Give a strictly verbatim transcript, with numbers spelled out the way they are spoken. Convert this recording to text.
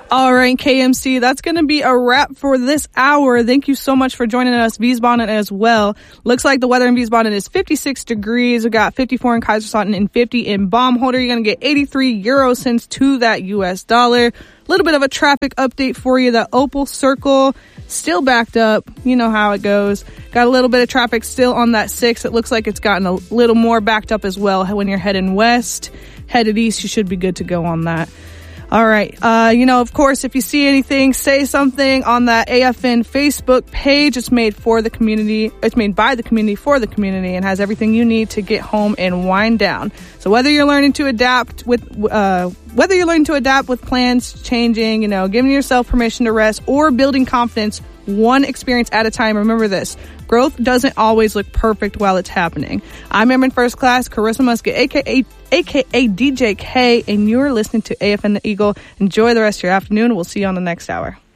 All right, K M C, that's going to be a wrap for this hour. Thank you so much for joining us, Wiesbaden as well. Looks like the weather in Wiesbaden is fifty-six degrees. We got fifty-four in Kaiserslautern and fifty in Baumholder. You're going to get eighty-three euro cents to that U S dollar. A little bit of a traffic update for you. The Opel Circle still backed up. You know how it goes. Got a little bit of traffic still on that six. It looks like it's gotten a little more backed up as well when you're heading west. Headed east, you should be good to go on that. All right. Uh, you know, of course, if you see anything, say something on that A F N Facebook page. It's made for the community. It's made by the community for the community and has everything you need to get home and wind down. So whether you're learning to adapt with, uh, whether you're learning to adapt with plans changing, you know, giving yourself permission to rest or building confidence one experience at a time, remember this. Growth doesn't always look perfect while it's happening. I'm Airman First Class, Carissa Musket, aka aka D J K, and you're listening to A F N The Eagle. Enjoy the rest of your afternoon. We'll see you on the next hour.